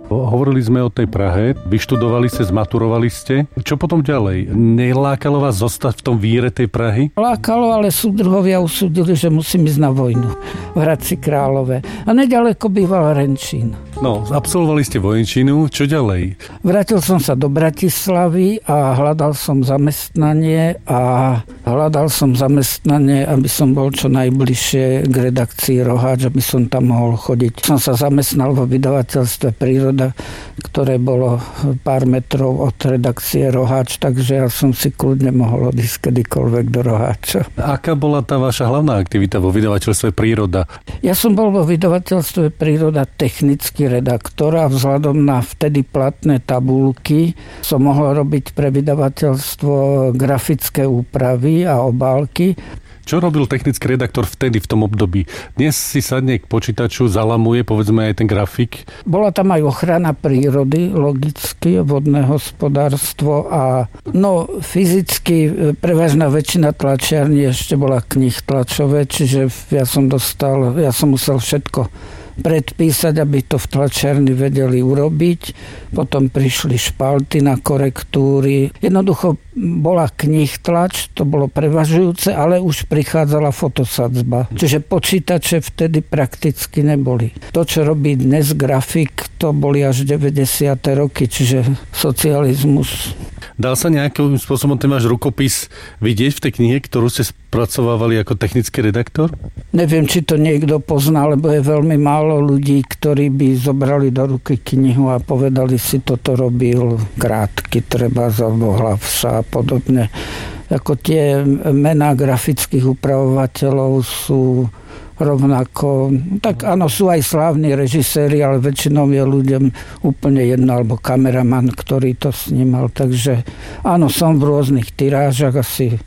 Hovorili sme o tej Prahe, vyštudovali ste, zmaturovali ste. Čo potom ďalej? Nelákalo vás zostať v tom víre tej Prahy? Lákalo, ale súdruhovia usúdili, že musím ísť na vojnu v Hradci Králové. A nedaleko býval Renčín. No, absolvovali ste vojenčinu, čo ďalej? Vrátil som sa do Bratislavy a hľadal som zamestnanie, aby som bol čo najbližšie k redakcii Roháč, aby som tam mohol chodiť. Som sa zamestnal vo vydavateľstve Príroda, ktoré bolo pár metrov od redakcie Roháč, takže ja som si kľudne mohol odísť kedykoľvek do Roháča. Aká bola tá vaša hlavná aktivita vo vydavateľstve Príroda? Ja som bol vo vydavateľstve Príroda technický redaktor a vzhľadom na vtedy platné tabulky som mohol robiť pre vydavateľstvo grafické úpravy a obálky. Čo robil technický redaktor vtedy v tom období? Dnes si sadne k počítaču, zalamuje, povedzme, aj ten grafik. Bola tam aj ochrana prírody, logicky, vodné hospodárstvo a fyzicky prevažná väčšina tlačiarní ešte bola knih tlačové, čiže ja som musel všetko predpísať, aby to v tlačiarni vedeli urobiť. Potom prišli špalty na korektúry. Jednoducho bola knih tlač, to bolo prevažujúce, ale už prichádzala fotosadzba. Čiže počítače vtedy prakticky neboli. To, čo robí dnes grafik, to boli až 90. roky, čiže socializmus. Dal sa nejakým spôsobom ten váš rukopis vidieť v tej knihe, ktorú ste spracovávali ako technický redaktor? Neviem, či to niekto pozná, lebo je veľmi málo ľudí, ktorí by zobrali do ruky knihu a povedali si, toto robil Krátky, treba za Bohlavsa a podobne. Ako tie mená grafických upravovateľov sú rovnako, tak áno, sú aj slávni režiséri, ale väčšinou je ľuďom úplne jedno, alebo kameraman, ktorý to snímal. Takže áno, som v rôznych tirážach, asi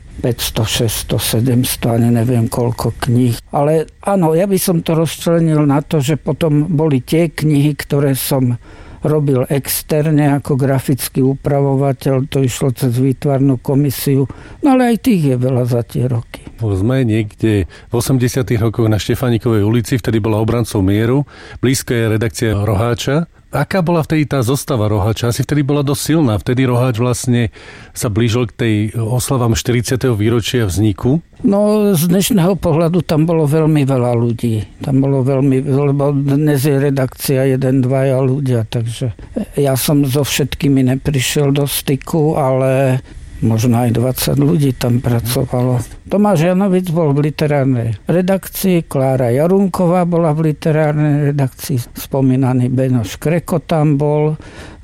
500, 600, 700, ani neviem koľko kníh. Ale áno, ja by som to rozčlenil na to, že potom boli tie knihy, ktoré som robil externe ako grafický upravovateľ, to išlo cez výtvarnú komisiu, no ale aj tých je veľa za tie roky. Sme niekde v 80. rokoch na Štefánikovej ulici, vtedy bola Obrancov mieru, blízko je redakcia Roháča. Aká bola vtedy tá zostava Roháča? Asi vtedy bola dosť silná. Vtedy Roháč vlastne sa blížil k tej oslavám 40. výročia vzniku. No, z dnešného pohľadu tam bolo veľmi veľa ľudí. Lebo dnes je redakcia 1-2 ľudia, takže ja som so všetkými neprišiel do styku, ale možno aj 20 ľudí tam pracovalo. Tomáš Janovic bol v literárnej redakcii, Klára Jarunková bola v literárnej redakcii, spomínaný Benoš Kreko tam bol,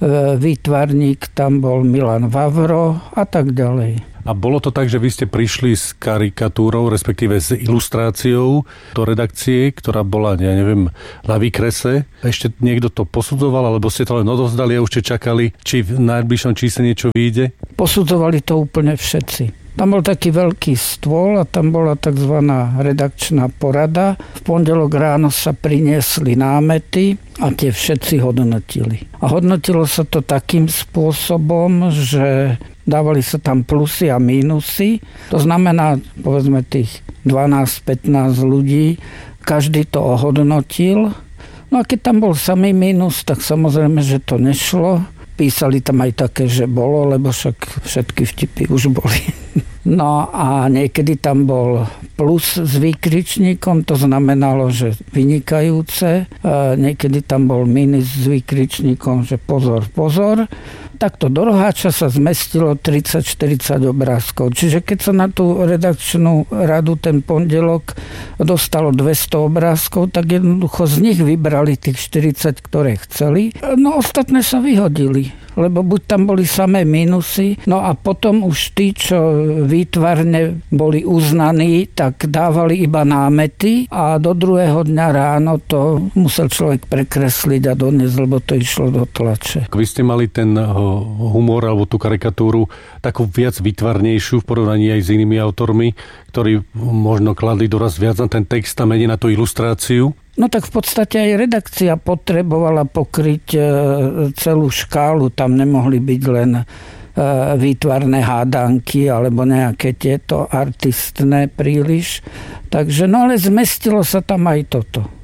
výtvarník tam bol Milan Vavro a tak ďalej. A bolo to tak, že vy ste prišli s karikatúrou, respektíve s ilustráciou do redakcie, ktorá bola, ja neviem, na výkrese. Ešte niekto to posudzoval, alebo ste to len odovzdali a už ste čakali, či v najbližšom čísle niečo vyjde? Posudzovali to úplne všetci. Tam bol taký veľký stôl a tam bola tzv. Redakčná porada. V pondelok ráno sa priniesli námety a tie všetci hodnotili. A hodnotilo sa to takým spôsobom, že dávali sa tam plusy a mínusy. To znamená, povedzme, tých 12-15 ľudí, každý to ohodnotil. No a keď tam bol samý mínus, tak samozrejme, že to nešlo. Písali tam aj také, že bolo, lebo však všetky vtipy už boli. No a niekedy tam bol plus s výkričníkom, to znamenalo, že vynikajúce. Niekedy tam bol minus s výkričníkom, že pozor, pozor. Takto do Roháča sa zmestilo 30-40 obrázkov. Čiže keď sa na tú redakčnú radu ten pondelok dostalo 200 obrázkov, tak jednoducho z nich vybrali tých 40, ktoré chceli. No ostatné sa vyhodili, lebo buď tam boli samé mínusy, no a potom už tí, čo výtvarne boli uznaní, tak dávali iba námety a do druhého dňa ráno to musel človek prekresliť a doniesť, lebo to išlo do tlače. Vy ste mali ten humor alebo tú karikatúru takú viac výtvarnejšiu v porovnaní aj s inými autormi, ktorí možno kladli doraz viac na ten text a menej na tú ilustráciu? No tak v podstate aj redakcia potrebovala pokryť celú škálu. Tam nemohli byť len výtvarné hádanky alebo nejaké tieto artistné príliš. Takže, no ale zmestilo sa tam aj toto.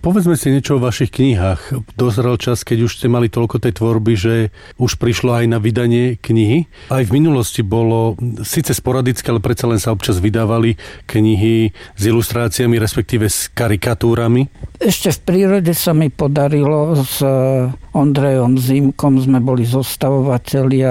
povedzme si niečo o vašich knihách. Dozrel čas, keď už ste mali toľko tej tvorby, že už prišlo aj na vydanie knihy. Aj v minulosti bolo síce sporadické, ale predsa len sa občas vydávali knihy s ilustráciami, respektíve s karikatúrami. Ešte v prírode sa mi podarilo s Ondrejom Zimkom, sme boli zostavovatelia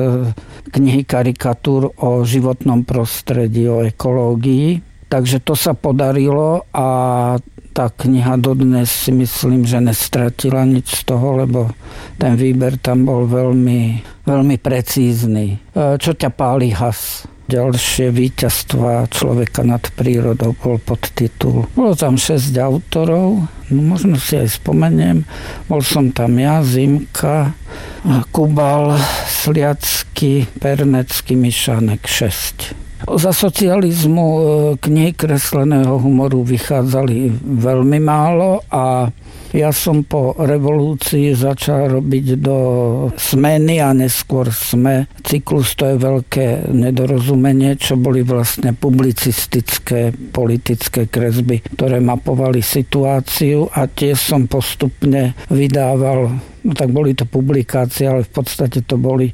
knihy karikatúr o životnom prostredí, o ekológii. Takže to sa podarilo a tá kniha dodnes si myslím, že nestratila nič z toho, lebo ten výber tam bol veľmi, veľmi precízny. Čo ťa páli has? Ďalšie víťazstva človeka nad prírodou bol podtitul. Bolo tam 6 autorov, možno si aj spomeniem. Bol som tam ja, Zimka, Kubal, Sliacky, Pernecký, Mišánek, 6. Za socializmu knihy kresleného humoru vychádzali veľmi málo a ja som po revolúcii začal robiť do Smeny a neskôr Sme. Cyklus to je veľké nedorozumenie, čo boli vlastne publicistické, politické kresby, ktoré mapovali situáciu a tie som postupne vydával. No tak boli to publikácie, ale v podstate to boli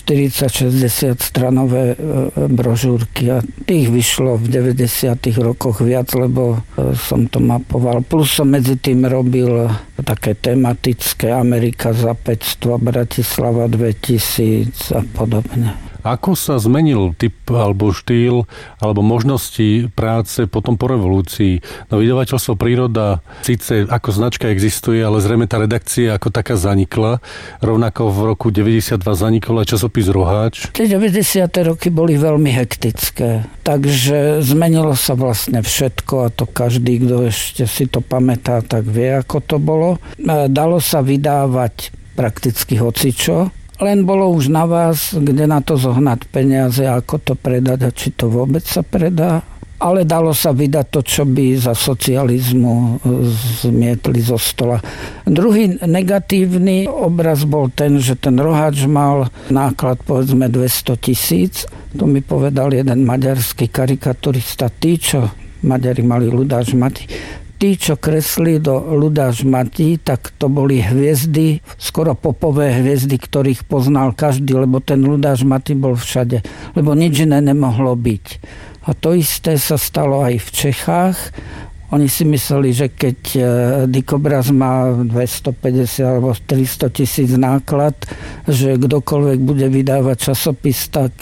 40-60 stranové brožúrky a tých vyšlo v 90. rokoch viac, lebo som to mapoval. Plus som medzi tým robil také tematické Amerika za 500, Bratislava 2000 a podobne. Ako sa zmenil typ alebo štýl alebo možnosti práce potom po revolúcii? No vydavateľstvo Príroda síce ako značka existuje, ale zrejme tá redakcia ako taká zanikla. Rovnako v roku 92 zanikol aj časopis Roháč. Tie 90. roky boli veľmi hektické, takže zmenilo sa vlastne všetko a to každý, kto ešte si to pamätá, tak vie, ako to bolo. Dalo sa vydávať prakticky hocičo, len bolo už na vás, kde na to zohnať peniaze, ako to predať a či to vôbec sa predá. Ale dalo sa vydať to, čo by za socializmu zmietli zo stola. Druhý negatívny obraz bol ten, že ten Roháč mal náklad povedzme 200 000. To mi povedal jeden maďarský karikaturista. Tí, čo Maďari mali Ludáš Mati, tí, čo kresli do Ludáš Mati, tak to boli hviezdy, skoro popové hviezdy, ktorých poznal každý, lebo ten Ludáš Mati bol všade, lebo nič iné nemohlo byť. A to isté sa stalo aj v Čechách. Oni si mysleli, že keď Dikobraz má 250 alebo 300 000 náklad, že kdokoľvek bude vydávať časopis, tak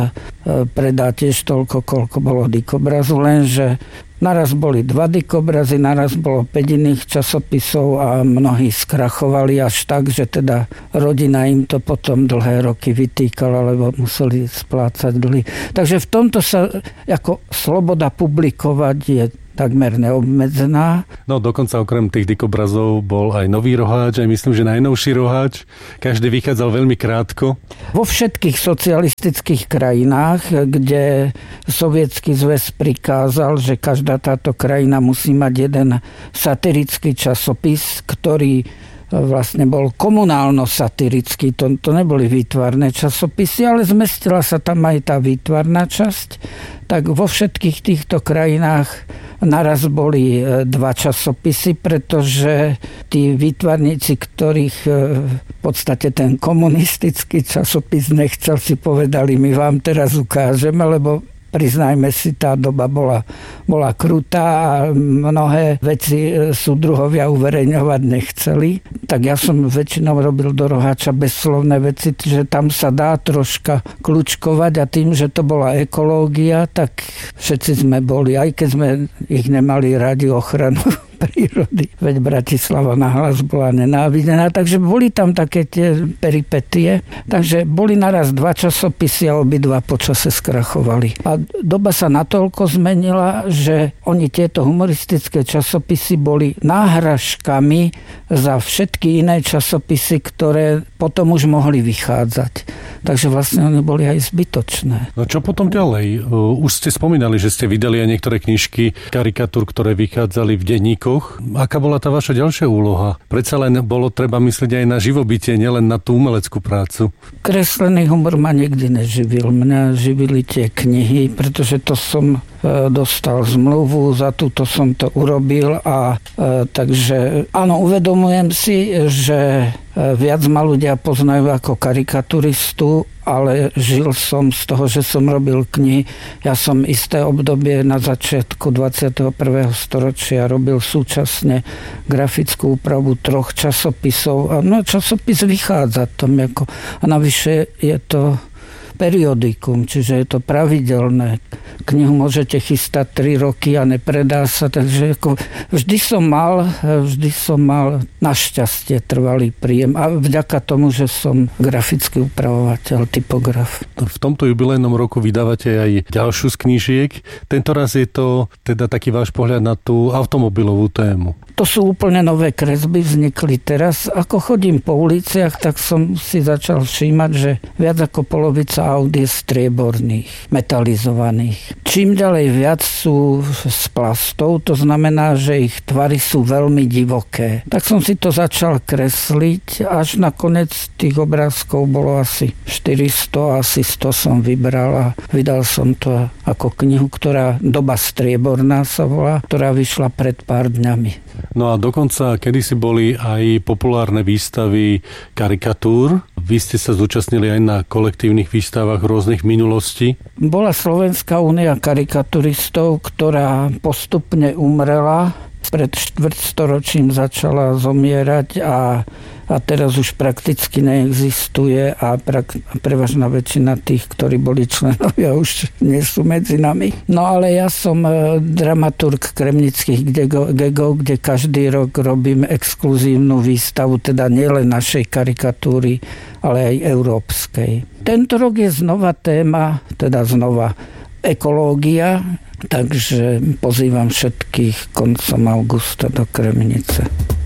predá tiež toľko, koľko bolo Dikobrazu, lenže naraz boli 2 Dikobrazy, naraz bolo 5 iných časopisov a mnohí skrachovali až tak, že teda rodina im to potom dlhé roky vytýkala, lebo museli splácať dlhy. Takže v tomto sa ako sloboda publikovať je takmer neobmedzená. No dokonca okrem tých Dikobrazov bol aj nový Roháč, aj myslím, že najnovší Roháč. Každý vychádzal veľmi krátko. Vo všetkých socialistických krajinách, kde Sovietsky zväz prikázal, že každá táto krajina musí mať jeden satirický časopis, ktorý vlastne bol komunálno-satirický, to neboli výtvarné časopisy, ale zmestila sa tam aj tá výtvarná časť. Tak vo všetkých týchto krajinách naraz boli 2 časopisy, pretože tí výtvarníci, ktorých v podstate ten komunistický časopis nechcel, si povedali, my vám teraz ukážeme, lebo priznajme si, tá doba bola krutá a mnohé veci súdruhovia uverejňovať nechceli. Tak ja som väčšinou robil do Roháča bezslovné veci, že tam sa dá troška kľúčkovať a tým, že to bola ekológia, tak všetci sme boli, aj keď sme ich nemali radi, ochranu prírody. Veď Bratislava nahlas bola nenávidená, takže boli tam také tie peripetie. Takže boli naraz 2 časopisy a obidva počase skrachovali. A doba sa natoľko zmenila, že oni tieto humoristické časopisy boli náhražkami za všetky iné časopisy, ktoré potom už mohli vychádzať. Takže vlastne oni boli aj zbytočné. No čo potom ďalej? Už ste spomínali, že ste vydali aj niektoré knižky karikatúr, ktoré vychádzali v denníku. Aká bola tá vaša ďalšia úloha? Predsa len bolo treba myslieť aj na živobytie, nielen na tú umeleckú prácu. Kreslený humor ma nikdy neživil. Mňa živili tie knihy, pretože to som dostal zmluvu, za túto som to urobil a takže áno, uvedomujem si, že viac ma ľudia poznajú ako karikaturistu, ale žil som z toho, že som robil knihy. Ja som isté obdobie na začiatku 21. storočia robil súčasne grafickú úpravu 3 časopisov. No časopis vychádza tam a navyše je to periodikum, čiže je to pravidelné. Knihu môžete chystať 3 roky a nepredá sa, takže vždy som mal našťastie trvalý príjem a vďaka tomu, že som grafický upravovateľ, typograf. V tomto jubilejnom roku vydávate aj ďalšiu z knížiek. Tento raz je to teda taký váš pohľad na tú automobilovú tému. To sú úplne nové kresby, vznikli teraz. Ako chodím po uliciach, tak som si začal všímať, že viac ako polovica aut je strieborných, metalizovaných. Čím ďalej viac sú z plastov, to znamená, že ich tvary sú veľmi divoké. Tak som si to začal kresliť, až nakoniec tých obrázkov bolo asi 400, asi 100 som vybral a vydal som to ako knihu, ktorá Doba strieborná sa volá, ktorá vyšla pred pár dňami. No a dokonca kedysi boli aj populárne výstavy karikatúr. Vy ste sa zúčastnili aj na kolektívnych výstavách rôznych minulostí. Bola Slovenská únia karikaturistov, ktorá postupne umrela. Pred štvrťstoročím začala zomierať a teraz už prakticky neexistuje a prevažná väčšina tých, ktorí boli členovia, už nie sú medzi nami. No ale ja som dramaturg kremnických gegov, kde každý rok robím exkluzívnu výstavu, teda nielen našej karikatúry, ale aj európskej. Tento rok je znova téma, teda znova ekológia, takže pozývam všetkých koncom augusta do Kremnice.